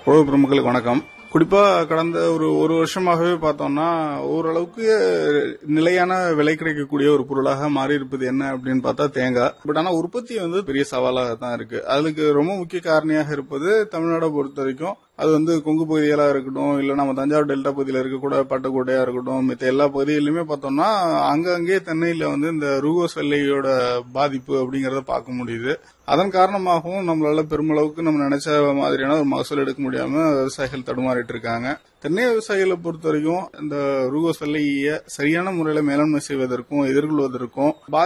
உழவு பெருமக்களுக்கு வணக்கம். குறிப்பா கடந்த ஒரு வருஷமாகவே பார்த்தோம்னா ஓரளவுக்கு நிலையான விலை கிடைக்கக்கூடிய ஒரு பொருளாக மாறி இருப்பது என்ன அப்படின்னு பார்த்தா தேங்காய். பட் ஆனா உற்பத்தி பெரிய சவாலாக தான் இருக்கு. அதுக்கு ரொம்ப முக்கிய காரணியாக இருப்பது தமிழ்நாடை பொறுத்த வரைக்கும் அது கொங்கு பகுதிகளா இருக்கட்டும், இல்ல நம்ம தஞ்சாவூர் டெல்டா பகுதியில இருக்கக்கூட பட்டுக்கோட்டையா இருக்கட்டும், மித்த எல்லா பகுதிகளிலுமே பார்த்தோம்னா அங்கங்கே தென்னையில இந்த ரூகோஸ் வெள்ளையோட பாதிப்பு அப்படிங்கறத பார்க்க முடியுது. அதன் காரணமாகவும் நம்மளால பெருமளவுக்கு நம்ம நினைச்ச மாதிரியான ஒரு மகசூல் எடுக்க முடியாம விவசாயிகள் தடுமாறிட்டு இருக்காங்க. தென்னை விவசாயிகளை பொறுத்த வரைக்கும் இந்த ரூகோஸ் வெள்ளையை சரியான முறையில மேலாண்மை செய்வதற்கும் எதிர்கொள்வதற்கும்